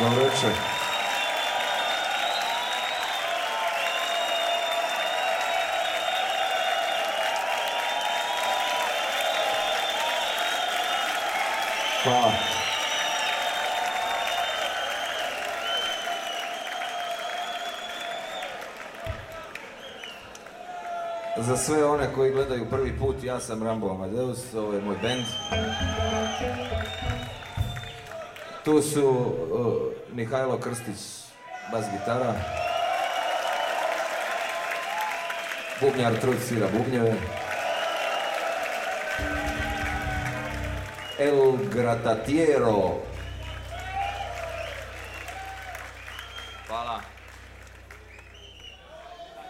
Dobro večer. Hvala. Za sve one koji gledaju prvi put, ja sam Rambo Amadeus, ovo je moj bend. Tu su Mihajlo Krstić, bas gitara. Bubnjar Trud svira bubnjeve. El Gratatiero